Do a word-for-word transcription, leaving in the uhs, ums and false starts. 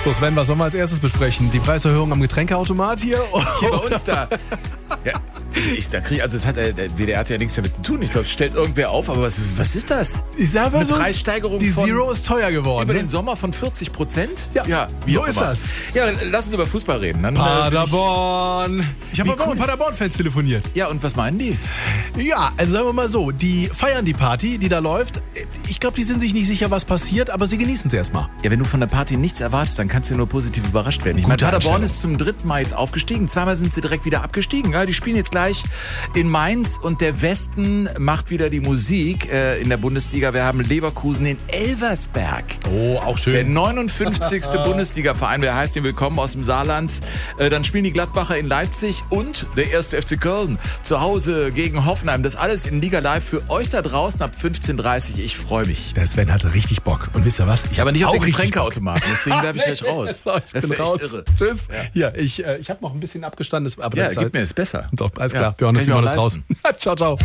So Sven, was sollen wir als erstes besprechen? Die Preiserhöhung am Getränkeautomat hier? Oh. Hier bei uns da. Ja, ich, ich, da krieg, also es hat, der W D R hat ja nichts damit zu tun. Ich glaube, es stellt irgendwer auf, aber was ist, was ist das? Ich sag mal Eine so, Preissteigerung die von Zero ist teuer geworden. über Ne? den Sommer von vierzig Prozent? Ja, ja wie so auch ist immer. das. Ja, lass uns über Fußball reden. Dann, äh, Paderborn. Ich habe Wie aber auch cool mit ist- Paderborn-Fans telefoniert. Ja, und was meinen die? Ja, also sagen wir mal so, die feiern die Party, die da läuft. Ich glaube, die sind sich nicht sicher, was passiert, aber sie genießen es erstmal. Ja, wenn du von der Party nichts erwartest, dann kannst du nur positiv überrascht werden. Ich meine, Gute Paderborn Einstellung. ist zum dritten Mal jetzt aufgestiegen. Zweimal sind sie direkt wieder abgestiegen. Ja, die spielen jetzt gleich in Mainz und der Westen macht wieder die Musik äh, in der Bundesliga. Wir haben Leverkusen in Elversberg. Oh, auch Der schön. neunundfünfzigste Bundesliga-Verein, wer heißt den Willkommen aus dem Saarland. Äh, dann spielen die Gladbacher in Leipzig und der erste F C Köln zu Hause gegen Hoffenheim. Das alles in Liga Live für euch da draußen ab fünfzehn Uhr dreißig. Ich freue mich. Der Sven hatte richtig Bock. Und wisst ihr was? Ich Aber hab nicht auf auch den richtig Getränkeautomaten. Das Ding werfe ich gleich raus. So, ich Das bin ist echt raus. irre. Tschüss. Hier, ich, äh, ich habe noch ein bisschen abgestandenes. Aber Ja, das ist gib halt, mir, ist besser. Doch, alles Ja, klar. Wir hören kann uns ich mir immer auch das raus. Ciao, ciao.